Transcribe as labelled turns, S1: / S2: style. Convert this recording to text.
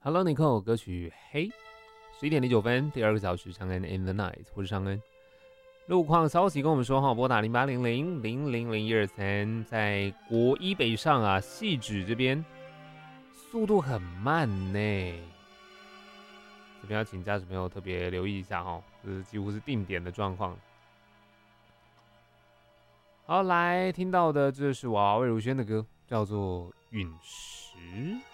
S1: Hello Nicole，歌曲嘿，11点09分，第二个小时，长安 in the night，我是长安。路况消息跟我们说哈，拨打0800000123，在国一北上啊，汐止这边速度很慢呢，这边要请驾驶朋友特别留意一下哈，这几乎是定点的状况。好，来听到的这是娃魏如萱的歌，叫做《陨石》。